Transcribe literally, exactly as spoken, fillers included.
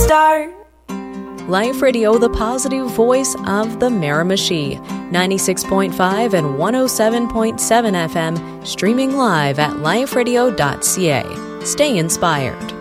start. Life Radio, the positive voice of the Miramichi, ninety-six point five and one oh seven point seven F M, streaming live at life radio dot c a. Stay inspired.